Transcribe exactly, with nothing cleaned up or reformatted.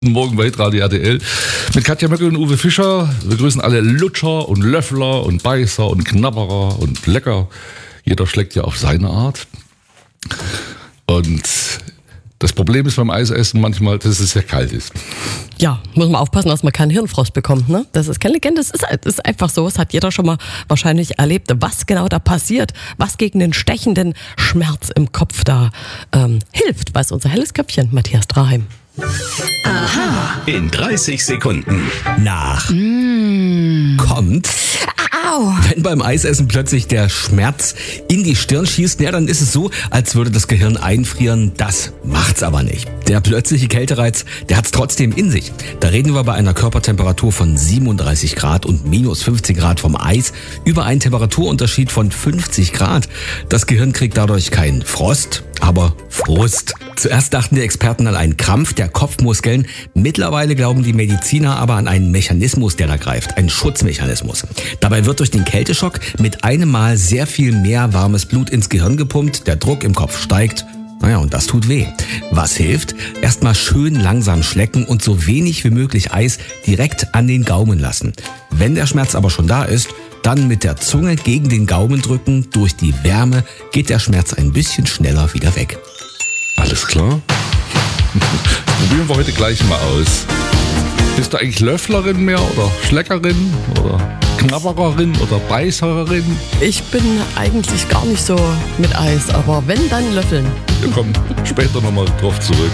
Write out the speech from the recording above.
Guten Morgen bei Radio R T L mit Katja Möckel und Uwe Fischer. Wir grüßen alle Lutscher und Löffler und Beißer und Knabberer und Lecker. Jeder schlägt ja auf seine Art. Und das Problem ist beim Eisessen manchmal, dass es sehr kalt ist. Ja, muss man aufpassen, dass man keinen Hirnfrost bekommt. Ne? Das ist keine Legende, das ist, das ist einfach so. Das hat jeder schon mal wahrscheinlich erlebt, was genau da passiert, was gegen den stechenden Schmerz im Kopf da ähm, hilft. Weiß unser helles Köpfchen, Matthias Draheim. Aha. In dreißig Sekunden. Nach. Mm. Kommt. Au. Wenn beim Eisessen plötzlich der Schmerz in die Stirn schießt, ja, dann ist es so, als würde das Gehirn einfrieren. Das macht's aber nicht. Der plötzliche Kältereiz, der hat's trotzdem in sich. Da reden wir bei einer Körpertemperatur von siebenunddreißig Grad und minus fünfzehn Grad vom Eis über einen Temperaturunterschied von fünfzig Grad. Das Gehirn kriegt dadurch keinen Frost, aber Frust. Zuerst dachten die Experten an einen Krampf der Kopfmuskeln. Mittlerweile glauben die Mediziner aber an einen Mechanismus, der da greift. Ein Schutzmechanismus. Dabei wird durch den Kälteschock mit einem Mal sehr viel mehr warmes Blut ins Gehirn gepumpt. Der Druck im Kopf steigt. Naja, und das tut weh. Was hilft? Erstmal schön langsam schlecken und so wenig wie möglich Eis direkt an den Gaumen lassen. Wenn der Schmerz aber schon da ist, dann mit der Zunge gegen den Gaumen drücken. Durch die Wärme geht der Schmerz ein bisschen schneller wieder weg. Alles klar? Probieren wir heute gleich mal aus. Bist du eigentlich Löfflerin mehr oder Schleckerin oder Knabbererin oder Beißerin? Ich bin eigentlich gar nicht so mit Eis, aber wenn, dann Löffeln. Wir kommen später nochmal drauf zurück.